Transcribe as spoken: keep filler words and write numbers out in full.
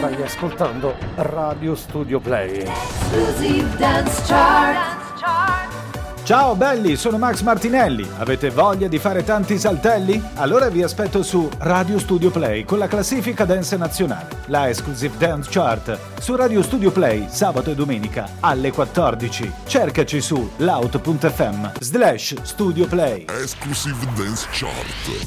Stai ascoltando Radio Studio Play. Exclusive Dance Chart. Ciao belli, sono Max Martinelli. Avete voglia di fare tanti saltelli? Allora vi aspetto su Radio Studio Play con la classifica dance nazionale, la Exclusive Dance Chart, su Radio Studio Play sabato e domenica alle quattordici. Cercaci su loud punto effe emme slash Studio Play. Exclusive Dance Chart.